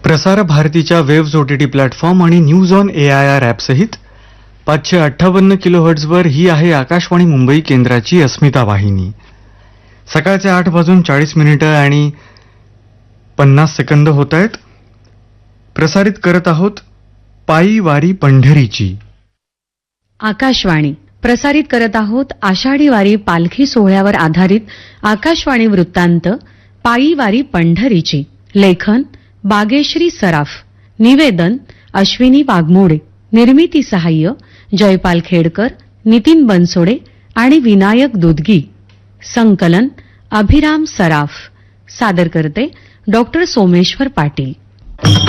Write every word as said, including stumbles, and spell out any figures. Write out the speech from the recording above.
प्रसार भारतीच्या waves OTT platform आणि न्यूज ऑन एआयआर ॲपसहित पाचशे अठ्ठावन्न किलोहर्ट्झवर ही आहे आकाशवाणी मुंबई केंद्राची अस्मिता वाहिनी. सकाळचे आठ वाजून चाळीस मिनिटं आणि पन्नास सेकंद होत आहेत. प्रसारित करत आहोत पायी वारी पंढरीची. आकाशवाणी प्रसारित करत आहोत आषाढी वारी पालखी सोहळ्यावर आधारित आकाशवाणी वृत्तांत पायी वारी पंढरीची. लेखन बागेश्री सराफ. निवेदन अश्विनी वाघमोडे. निर्मिती सहाय्य जयपाल खेडकर, नितीन बनसोडे आणि विनायक दुधगी. संकलन अभिराम सराफ. सादर करते डॉक्टर सोमेश्वर पाटील.